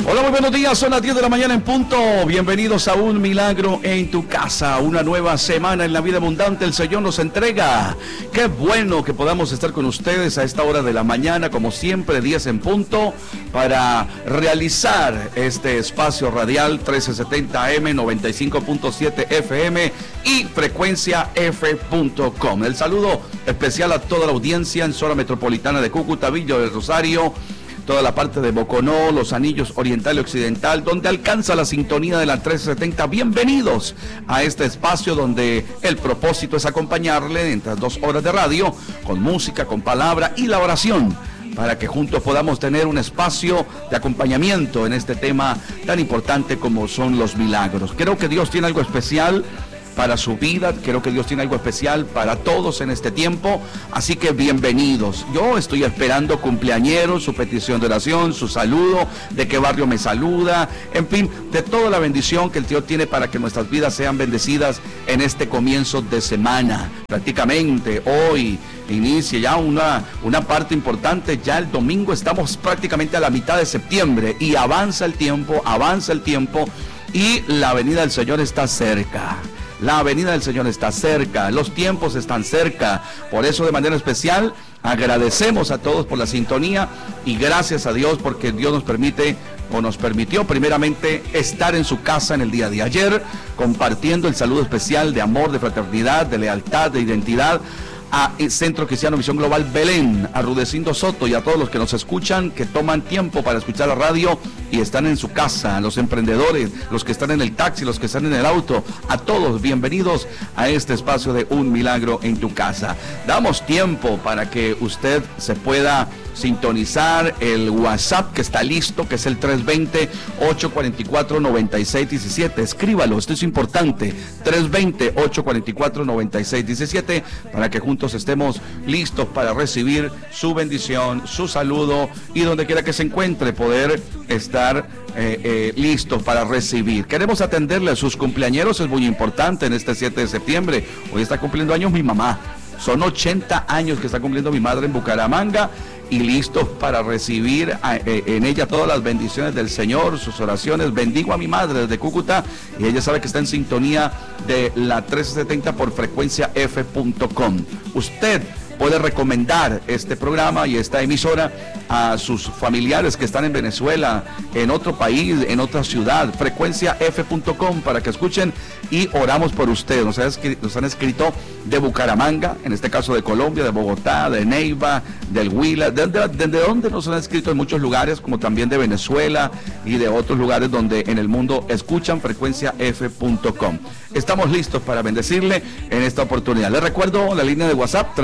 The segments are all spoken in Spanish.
Hola, muy buenos días, son las 10 de la mañana en punto. Bienvenidos a Un Milagro en tu Casa. Una nueva semana en la vida abundante el Señor nos entrega. Qué bueno que podamos estar con ustedes a esta hora de la mañana, como siempre, 10 en punto, para realizar este espacio radial 1370 AM, 95.7 FM y frecuenciaf.com. El saludo especial a toda la audiencia en zona metropolitana de Cúcuta, Villa del Rosario, toda la parte de Boconó, Los Anillos Oriental y Occidental, donde alcanza la sintonía de la 1370. Bienvenidos a este espacio donde el propósito es acompañarle en estas 2 horas de radio, con música, con palabra y la oración, para que juntos podamos tener un espacio de acompañamiento en este tema tan importante como son los milagros. Creo que Dios tiene algo especial para su vida, creo que Dios tiene algo especial para todos en este tiempo, así que bienvenidos. Yo estoy esperando cumpleañeros, su petición de oración, su saludo, de qué barrio me saluda, en fin, de toda la bendición que el Señor tiene para que nuestras vidas sean bendecidas en este comienzo de semana. Prácticamente hoy inicia ya una parte importante, ya el domingo estamos prácticamente a la mitad de septiembre y avanza el tiempo y la venida del Señor está cerca. La venida del Señor está cerca, los tiempos están cerca. Por eso, de manera especial, agradecemos a todos por la sintonía y gracias a Dios porque Dios nos permitió primeramente estar en su casa en el día de ayer, compartiendo el saludo especial de amor, de fraternidad, de lealtad, de identidad a Centro Cristiano Visión Global Belén, a Rudecindo Soto y a todos los que nos escuchan, que toman tiempo para escuchar la radio y están en su casa, los emprendedores, los que están en el taxi, los que están en el auto, a todos bienvenidos a este espacio de Un Milagro en tu Casa. Damos tiempo para que usted se pueda sintonizar el WhatsApp que está listo, que es el 320-844-9617. Escríbalo, esto es importante, 320-844-9617, para que juntos estemos listos para recibir su bendición, su saludo y donde quiera que se encuentre poder estar listos para recibir. Queremos atenderle a sus cumpleañeros, es muy importante en este 7 de septiembre. Hoy está cumpliendo años mi mamá. Son 80 años que está cumpliendo mi madre en Bucaramanga y listos para recibir en ella todas las bendiciones del Señor, sus oraciones. Bendigo a mi madre desde Cúcuta y ella sabe que está en sintonía de la 1370 por frecuenciaf.com. Usted puede recomendar este programa y esta emisora a sus familiares que están en Venezuela, en otro país, en otra ciudad, frecuenciaf.com, para que escuchen y oramos por ustedes. Nos han escrito de Bucaramanga, en este caso de Colombia, de Bogotá, de Neiva, del Huila, desde donde nos han escrito en muchos lugares, como también de Venezuela y de otros lugares donde en el mundo escuchan frecuenciaf.com. Estamos listos para bendecirle en esta oportunidad. Les recuerdo la línea de WhatsApp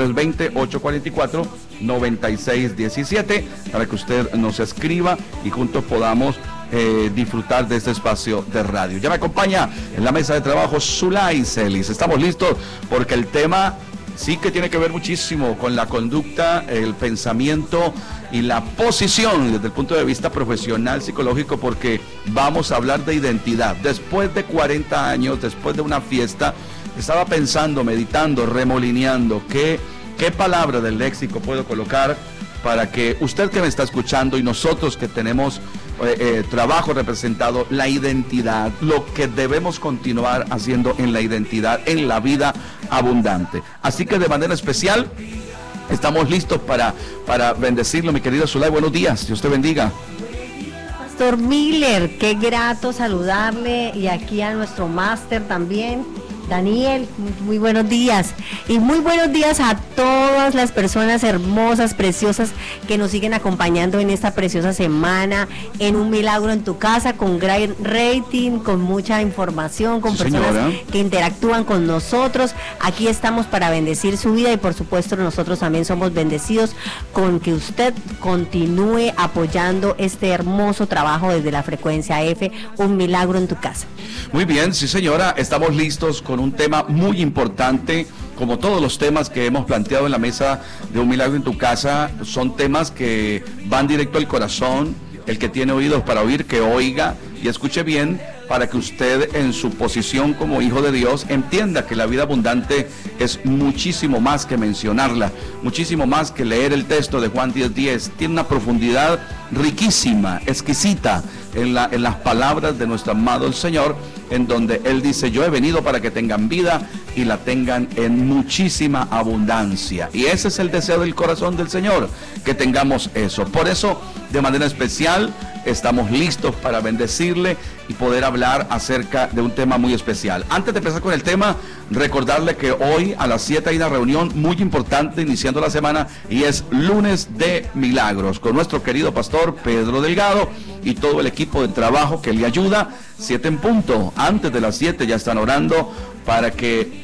320-844-9617 para que usted nos escriba y juntos podamos disfrutar de este espacio de radio. Ya me acompaña en la mesa de trabajo Zulay Celis. Estamos listos porque el tema sí que tiene que ver muchísimo con la conducta, el pensamiento y la posición desde el punto de vista profesional, psicológico, porque vamos a hablar de identidad. Después de 40 años, después de una fiesta, estaba pensando, meditando, remolineando, ¿qué palabra del léxico puedo colocar para que usted que me está escuchando y nosotros que tenemos trabajo representado, la identidad, lo que debemos continuar haciendo en la identidad, en la vida abundante? Así que de manera especial estamos listos para bendecirlo, mi querido Zulay. Buenos días, Dios te bendiga. Pastor Miller, qué grato saludarle, y aquí a nuestro máster también, Daniel, muy buenos días. Y muy buenos días a todas las personas hermosas, preciosas, que nos siguen acompañando en esta preciosa semana, en Un Milagro en tu Casa, con gran rating, con mucha información, con personas que interactúan con nosotros. Aquí estamos para bendecir su vida y por supuesto nosotros también somos bendecidos con que usted continúe apoyando este hermoso trabajo desde la frecuencia F, Un Milagro en tu Casa. Muy bien, sí señora, estamos listos con un tema muy importante. Como todos los temas que hemos planteado en la mesa de Un Milagro en tu Casa, son temas que van directo al corazón. El que tiene oídos para oír, que oiga y escuche bien, para que usted en su posición como hijo de Dios entienda que la vida abundante es muchísimo más que mencionarla, muchísimo más que leer el texto de Juan 10:10. Tiene una profundidad riquísima, exquisita en las palabras de nuestro amado el Señor, en donde Él dice: yo he venido para que tengan vida y la tengan en muchísima abundancia. Y ese es el deseo del corazón del Señor, que tengamos eso. Por eso, de manera especial, estamos listos para bendecirle y poder hablar acerca de un tema muy especial. Antes de empezar con el tema, recordarle que hoy a las 7 hay una reunión muy importante iniciando la semana, y es Lunes de Milagros, con nuestro querido pastor Pedro Delgado y todo el equipo de trabajo que le ayuda. 7 en punto, antes de las 7 ya están orando para que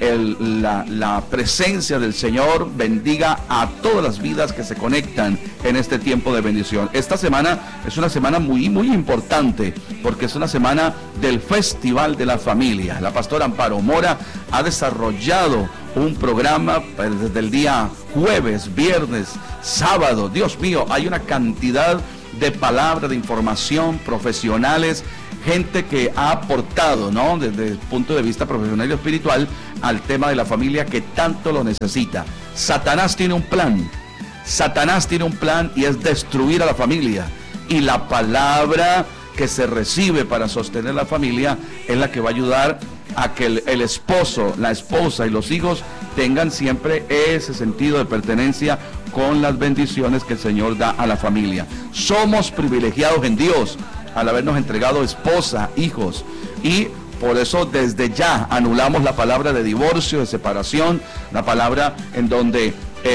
la presencia del Señor bendiga a todas las vidas que se conectan en este tiempo de bendición. Esta semana es una semana muy, muy importante, porque es una semana del Festival de la Familia. La pastora Amparo Mora ha desarrollado un programa desde el día jueves, viernes, sábado. Dios mío, hay una cantidad de palabras, de información, profesionales, gente que ha aportado, ¿no?, desde el punto de vista profesional y espiritual, al tema de la familia, que tanto lo necesita. Satanás tiene un plan. Satanás tiene un plan, y es destruir a la familia. Y la palabra que se recibe para sostener la familia es la que va a ayudar a que el esposo, la esposa y los hijos tengan siempre ese sentido de pertenencia con las bendiciones que el Señor da a la familia. Somos privilegiados en Dios al habernos entregado esposa, hijos, y por eso desde ya anulamos la palabra de divorcio, de separación, la palabra en donde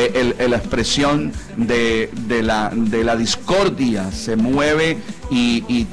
la expresión de la discordia se mueve, y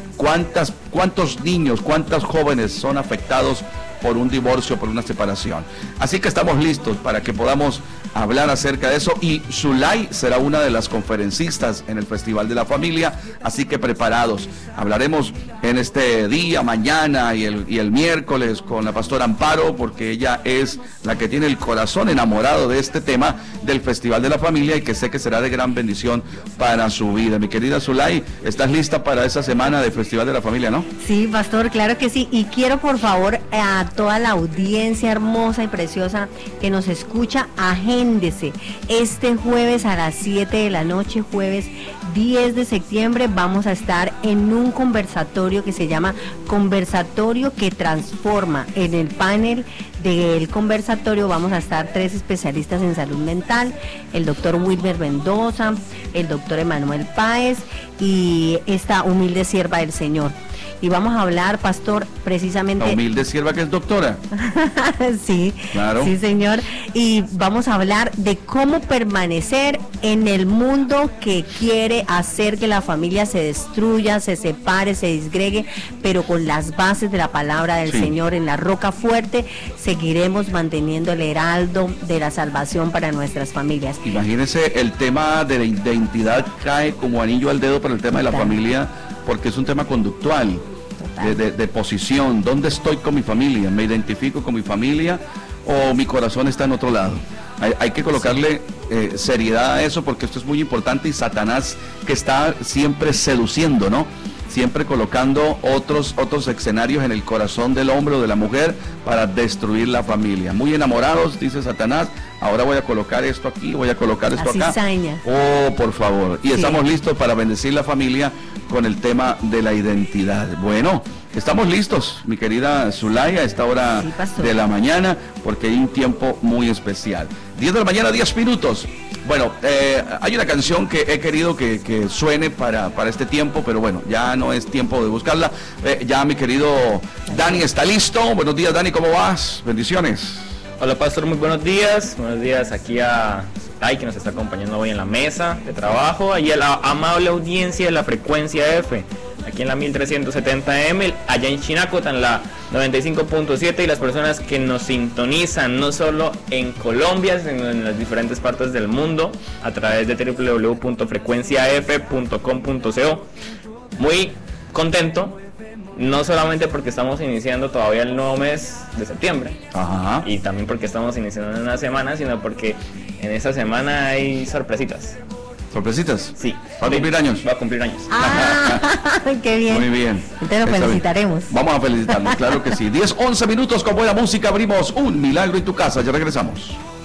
cuántos niños, cuántas jóvenes son afectados por un divorcio, por una separación. Así que estamos listos para que podamos hablar acerca de eso, y Zulay será una de las conferencistas en el Festival de la Familia, así que preparados. Hablaremos en este día, mañana y el miércoles con la pastora Amparo, porque ella es la que tiene el corazón enamorado de este tema del Festival de la Familia, y que sé que será de gran bendición para su vida. Mi querida Zulay, ¿estás lista para esa semana del Festival de la Familia, no? Sí, pastor, claro que sí, y quiero por favor a toda la audiencia hermosa y preciosa que nos escucha, agéndese. Este jueves a las 7 de la noche, jueves 10 de septiembre, vamos a estar en un conversatorio que se llama Conversatorio que Transforma. En el panel del conversatorio vamos a estar 3 especialistas en salud mental: el doctor Wilmer Mendoza, el doctor Emanuel Páez y esta humilde sierva del Señor. Y vamos a hablar, pastor, precisamente... La humilde sierva que es doctora. Sí, claro. Sí, señor. Y vamos a hablar de cómo permanecer en el mundo que quiere hacer que la familia se destruya, se separe, se disgregue, pero con las bases de la palabra del Señor en la roca fuerte, seguiremos manteniendo el heraldo de la salvación para nuestras familias. Imagínense, el tema de la identidad cae como anillo al dedo para el tema de la familia, porque es un tema conductual, de posición. ¿Dónde estoy con mi familia? ¿Me identifico con mi familia o mi corazón está en otro lado? Hay que colocarle seriedad a eso, porque esto es muy importante, y Satanás, que está siempre seduciendo, ¿no?, siempre colocando otros escenarios en el corazón del hombre o de la mujer para destruir la familia. Muy enamorados, dice Satanás, ahora voy a colocar esto aquí, voy a colocar esto acá. Oh, por favor. Y estamos listos para bendecir la familia con el tema de la identidad. Bueno, estamos listos, mi querida Zulay, a esta hora de la mañana, porque hay un tiempo muy especial. 10 de la mañana, 10 minutos. Bueno, hay una canción que he querido que suene para este tiempo, pero bueno, ya no es tiempo de buscarla. Ya mi querido Dani está listo. Buenos días, Dani, ¿cómo vas? Bendiciones. Hola, pastor, muy buenos días. Buenos días aquí a Zulay, que nos está acompañando hoy en la mesa de trabajo, y a la amable audiencia de la frecuencia F, aquí en la 1370M, allá en Chinacota, en la 95.7, y las personas que nos sintonizan no solo en Colombia, sino en las diferentes partes del mundo, a través de www.frecuenciaf.com.co. Muy contento, no solamente porque estamos iniciando todavía el nuevo mes de septiembre, y también porque estamos iniciando en una semana, sino porque en esta semana hay sorpresitas. ¿Sorpresitas? Sí. ¿Va a cumplir años? Va a cumplir años. ¡Qué bien! Muy bien. Entonces lo felicitaremos. Vamos a felicitarnos, claro que sí. 10, 11 minutos con buena música, abrimos Un Milagro en tu Casa. Ya regresamos.